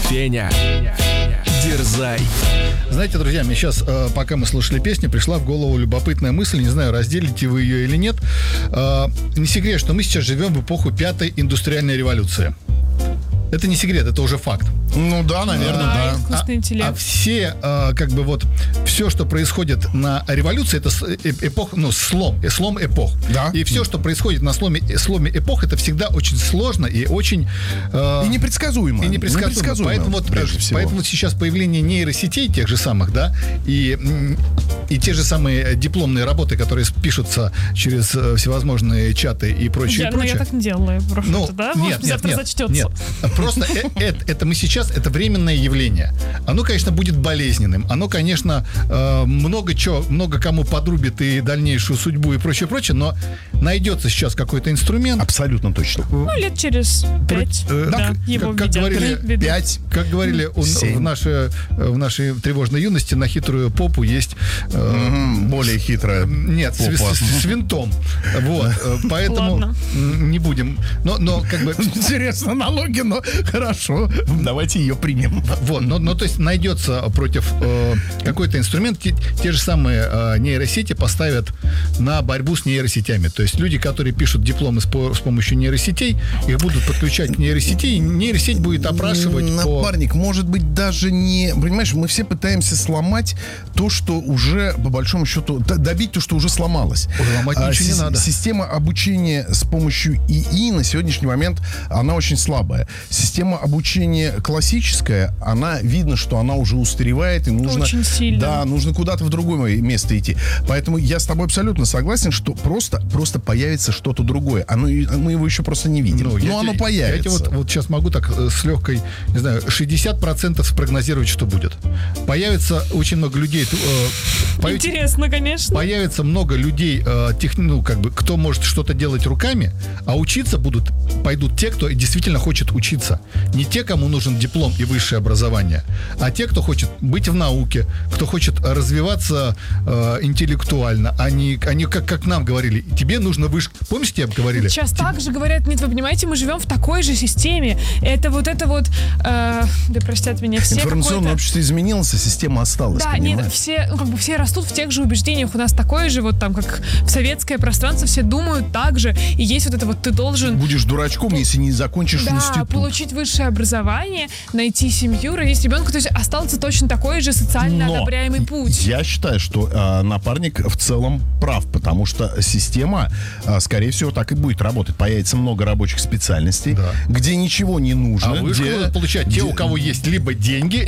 Феня, дерзай. Знаете, друзья, мне сейчас, пока мы слушали песню, пришла в голову любопытная мысль, не знаю, разделите вы ее или нет. Не секрет, что мы сейчас живем в эпоху 5-й индустриальной революции. Это не секрет, это уже факт. Ну да, наверное, да. Искусственный интеллект. Все, все, что происходит на революции, это эпоха, слом эпох. Да. И все, что происходит на сломе эпох, это всегда очень сложно и очень... И непредсказуемо. Поэтому сейчас появление нейросетей тех же самых, да, и те же самые дипломные работы, которые пишутся через всевозможные чаты и прочее. Я так не делала, просто, да? Может, завтра зачтется. Нет. Просто это мы сейчас, это временное явление. Оно, конечно, будет болезненным. Оно, конечно, много кому подрубит и дальнейшую судьбу и прочее, но найдется сейчас какой-то инструмент. Абсолютно точно. Лет через 5. Как говорили в нашей тревожной юности, на хитрую попу есть... более хитрая Нет, с винтом. Вот. Поэтому не будем. Но как бы... Интересно, налоги, но хорошо. Давайте ее примем. Вот, то есть найдется против какой-то инструмент, те же самые нейросети поставят на борьбу с нейросетями. То есть люди, которые пишут дипломы с помощью нейросетей, их будут подключать к нейросети, и нейросеть будет опрашивать Напарник, может быть, даже не... Понимаешь, мы все пытаемся сломать то, что уже, по большому счету, добить то, что уже сломалось. Ломать ничего не надо. Система обучения с помощью ИИ на сегодняшний момент, она очень слабая. Система обучения классическая, она, видно, что она уже устаревает, и нужно... Очень сильно. Да, нужно куда-то в другое место идти. Поэтому я с тобой абсолютно согласен, что просто появится что-то другое. Мы его еще просто не видим. Но оно появится. Я тебе вот сейчас могу так с легкой, не знаю, 60% спрогнозировать, что будет. Появится очень много людей... Интересно, конечно. Появится много людей, кто может что-то делать руками, а учиться пойдут те, кто действительно хочет учиться. Не те, кому нужен диплом и высшее образование, а те, кто хочет быть в науке, кто хочет развиваться интеллектуально, а не как нам говорили, тебе нужно выше. Помните, тебе говорили? Сейчас так же говорят, нет, вы понимаете, мы живем в такой же системе. Это да простят меня все. Информационное общество изменилось, а система осталась. Да, понимаешь? нет, все растут в тех же убеждениях. У нас такое же, как в советское пространство, все думают так же. И есть ты должен... Будешь дурачком, если не закончишь институт. Получить высшее образование, найти семью, родить ребенка. То есть остался точно такой же социально одобряемый путь. Я считаю, что напарник в целом прав, потому что система, скорее всего, так и будет работать. Появится много рабочих специальностей, где ничего не нужно. А вышку будут получать те, у кого есть либо деньги,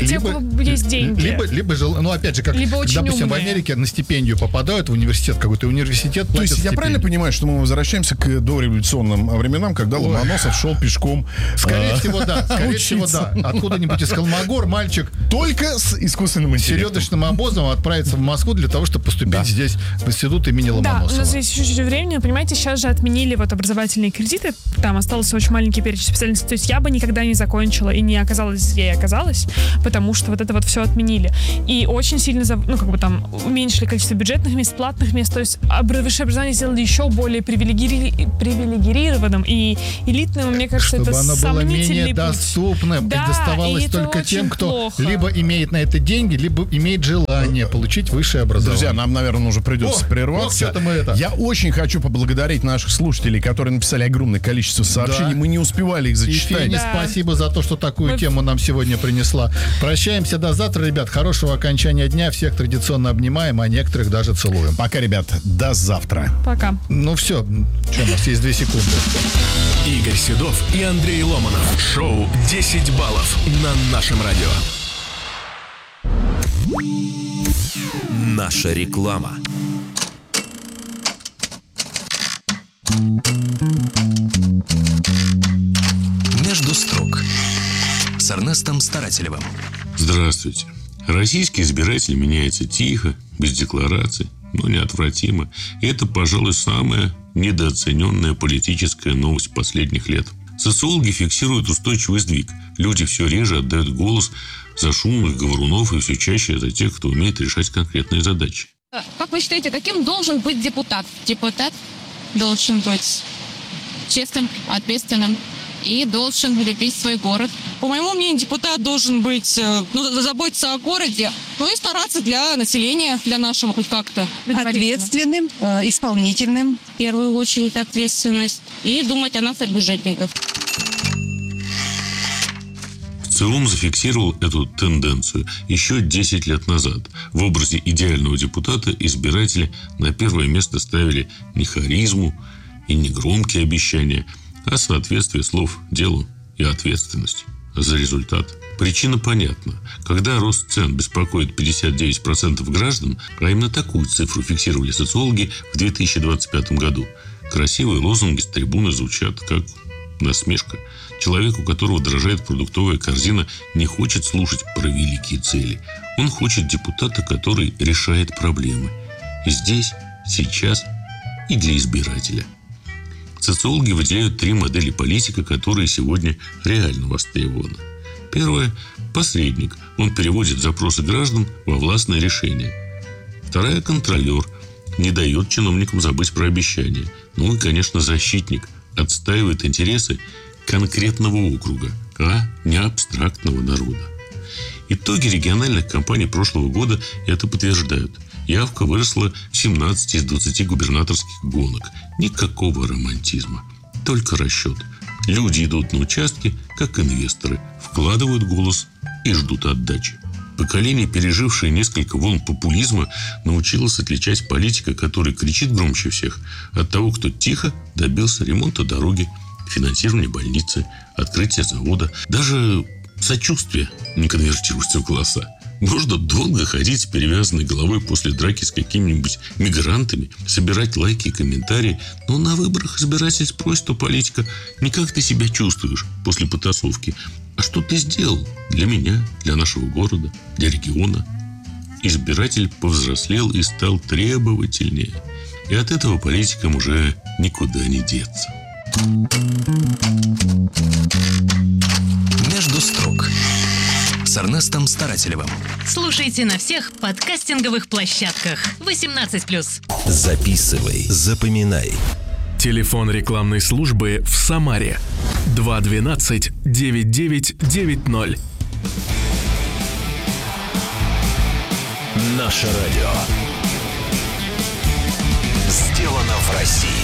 либо опять же, как, допустим, в Америке на стипендию попадают в университет, какой-то университет. То есть я правильно понимаю, что мы возвращаемся к дореволюционным временам, когда Ломоносов шел пешком? Скорее всего, да. Откуда-нибудь из Холмогор мальчик только с искусственным интеллектом. Середочным обозом отправится в Москву для того, чтобы поступить здесь в институт имени Ломоносова. Да, у нас есть еще чуть-чуть времени. Понимаете, сейчас же отменили образовательные кредиты. Там остался очень маленький перечень специальностей. То есть я бы никогда не закончила и не оказалась, где я оказалась, потому что это все отменили. И очень сильно уменьшили количество бюджетных мест, платных мест. То есть высшее образование сделали еще более привилегированным и элитным. Мне кажется, чтобы это оно было менее доступным, да, предоставалось только тем, кто либо имеет на это деньги, либо имеет желание получить высшее образование. Друзья, нам, наверное, уже придется прерваться. Я очень хочу поблагодарить наших слушателей, которые написали огромное количество сообщений. Мы не успевали их зачитать. Фене спасибо за то, что такую тему нам сегодня принесла. Прощаемся до завтра, ребят. Хорошего окончания дня. Всех традиционно обнимаем, а некоторых даже целуем. Пока, ребят. До завтра. Пока. Все. Что, у нас есть 2 секунды. Игорь Седов и Андрей Ломанов. Шоу «10 баллов» на нашем радио. Наша реклама. Между строк с Эрнестом Старателевым. Здравствуйте. Российский избиратель меняется тихо, без деклараций, но неотвратимо. И это, пожалуй, самая недооцененная политическая новость последних лет. Социологи фиксируют устойчивый сдвиг. Люди все реже отдают голос за шумных говорунов и все чаще за тех, кто умеет решать конкретные задачи. Как вы считаете, каким должен быть депутат? Депутат должен быть честным, ответственным, и должен любить свой город. По моему мнению, депутат должен быть, заботиться о городе, и стараться для населения, для нашего хоть как-то. Ответственным, исполнительным, в первую очередь ответственность, и думать о нас, о бюджетниках. ЦИОМ зафиксировал эту тенденцию еще 10 лет назад. В образе идеального депутата избиратели на первое место ставили не харизму и не громкие обещания, а соответствие слов делу и ответственность за результат. Причина понятна. Когда рост цен беспокоит 59% граждан, а именно такую цифру фиксировали социологи в 2025 году, красивые лозунги с трибуны звучат как насмешка. Человек, у которого дорожает продуктовая корзина, не хочет слушать про великие цели. Он хочет депутата, который решает проблемы. И здесь, сейчас и для избирателя. Социологи выделяют 3 модели политика, которые сегодня реально востребованы. Первая – посредник. Он переводит запросы граждан во властное решение. Вторая – контролер. Не дает чиновникам забыть про обещания. Ну и, конечно, защитник. Отстаивает интересы конкретного округа, а не абстрактного народа. Итоги региональных кампаний прошлого года это подтверждают. Явка выросла в 17 из 20 губернаторских гонок. Никакого романтизма, только расчет. Люди идут на участки, как инвесторы, вкладывают голос и ждут отдачи. Поколение, пережившее несколько волн популизма, научилось отличать политика, который кричит громче всех, от того, кто тихо добился ремонта дороги, финансирования больницы, открытия завода. Даже сочувствие не конвертируется в голоса. Можно долго ходить с перевязанной головой после драки с какими-нибудь мигрантами, собирать лайки и комментарии, но на выборах избиратель спросит у политика не как ты себя чувствуешь после потасовки, а что ты сделал для меня, для нашего города, для региона. Избиратель повзрослел и стал требовательнее. И от этого политикам уже никуда не деться. «Между строк» с Эрнестом Старателевым. Слушайте на всех подкастинговых площадках. 18+. Записывай, запоминай. Телефон рекламной службы в Самаре 212-9990. Наше радио. Сделано в России.